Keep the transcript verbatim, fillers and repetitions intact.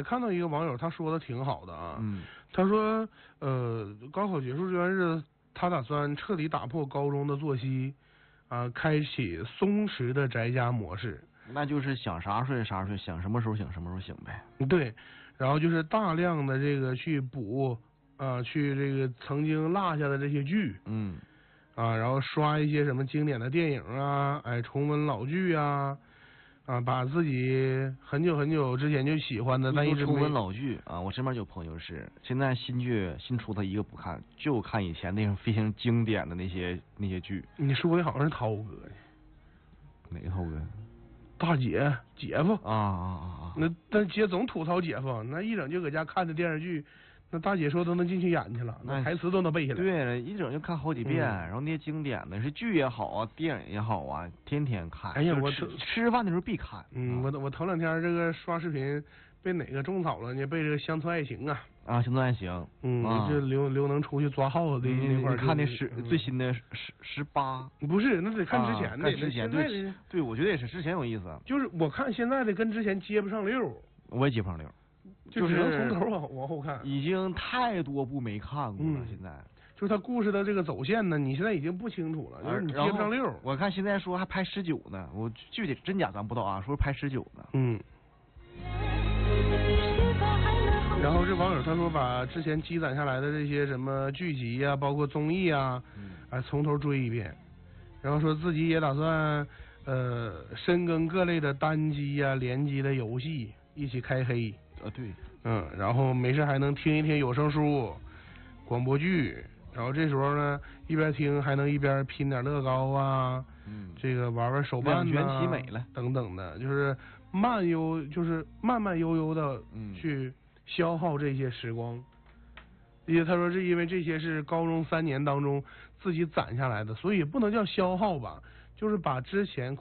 还看到一个网友他说的挺好的啊， 嗯， 他说呃高考结束这段日子，他打算彻底打破高中的作息，啊，开启松弛的宅家模式。 那就是想啥睡啥睡，想什么时候醒什么时候醒呗。 对，然后就是大量的这个去补啊，去这个曾经落下的这些剧， 嗯， 啊，然后刷一些什么经典的电影啊，哎，重温老剧啊，啊，把自己很久很久之前就喜欢的，但一直没重温老剧啊。我身边有朋友是，现在新剧新出他一个不看，就看以前那种非常经典的那些那些剧。 你说的好像是涛哥， 哪个涛哥？ 大姐姐夫啊啊啊啊！ 那但姐总吐槽姐夫，那一整就搁家看着电视剧，那大姐说都能进去演去了，那台词都能背下来。 对了，一整就看好几遍， 嗯、 然后那些经典的是剧也好啊，电影也好啊，天天看。 哎呀，我吃吃饭的时候必看。 嗯，啊、我我头两天这个刷视频被哪个种草了呢？被这个《乡村爱情》啊。 啊，乡村爱情， 嗯， 啊、 就刘刘能出去抓耗子的那块儿、 就是，你看那十、嗯、最新的十十八， 不是，那得看之前的， 啊、看之前对对，我觉得也是之前有意思。 就是我看现在的跟之前接不上溜， 我也接不上溜， 就只能从头往往后看。 已经太多部没看过了，嗯、现在就是他故事的这个走线呢，你现在已经不清楚了，就是你接不上溜。 我看现在说还拍十九呢，我具体真假咱不知道啊，说拍十九呢。 嗯。然后这网友他说把之前积攒下来的这些什么剧集呀、啊，包括综艺啊， 嗯， 哎从头追一遍，然后说自己也打算呃深耕各类的单机呀、啊、联机的游戏，一起开黑。 啊对， 嗯，然后没事还能听一听有声书、广播剧，然后这时候呢一边听还能一边拼点乐高啊， 嗯， 这个玩玩手办呐、 两全其美了等等的，就是慢悠就是慢慢悠悠的去消耗这些时光。因为他说是因为这些是高中三年当中自己攒下来的，所以不能叫消耗吧，就是把之前